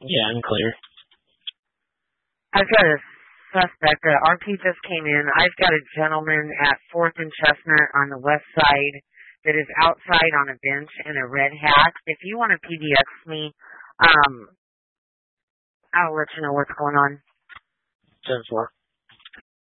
Yeah, I'm clear. I've got a suspect. The RP just came in. I've got a gentleman at 4th and Chestnut on the west side that is outside on a bench in a red hat. If you want to PDX me, I'll let you know what's going on. 10-4.